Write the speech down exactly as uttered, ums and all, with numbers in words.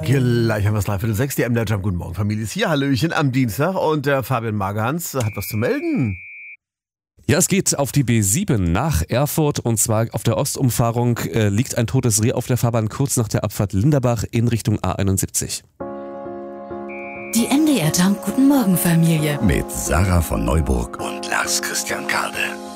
Gleich haben wir es drei Viertel sechs, die M D R Jump. Guten Morgen, Familie ist hier, Hallöchen am Dienstag und der Fabian Magerhans hat was zu melden. Ja, es geht auf die B sieben nach Erfurt und zwar auf der Ostumfahrung äh, liegt ein totes Reh auf der Fahrbahn kurz nach der Abfahrt Linderbach in Richtung A einundsiebzig. Die M D R Jump. Guten Morgen, Familie. Mit Sarah von Neuburg und Lars Christian Kade.